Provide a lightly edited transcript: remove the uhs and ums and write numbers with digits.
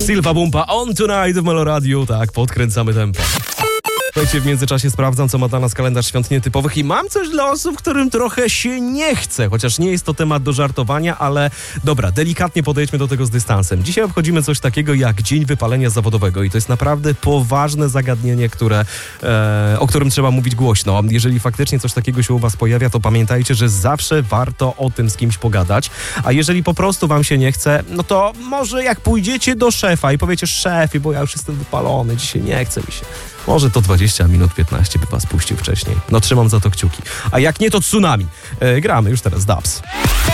Silva Bumpa on tonight w Meloradiu. Tak, podkręcamy tempo. Słuchajcie, w międzyczasie sprawdzam, co ma dla nas kalendarz świąt nietypowych i mam coś dla osób, którym trochę się nie chce, chociaż nie jest to temat do żartowania, ale dobra, delikatnie podejdźmy do tego z dystansem. Dzisiaj obchodzimy coś takiego jak Dzień Wypalenia Zawodowego i to jest naprawdę poważne zagadnienie, o którym trzeba mówić głośno. Jeżeli faktycznie coś takiego się u was pojawia, to pamiętajcie, że zawsze warto o tym z kimś pogadać, a jeżeli po prostu wam się nie chce, no to może jak pójdziecie do szefa i powiecie: szefie, bo ja już jestem wypalony, dzisiaj nie chce mi się. Może to 20 minut, 15 by was puścił wcześniej. No trzymam za to kciuki. A jak nie, to tsunami. Gramy już teraz Dubs.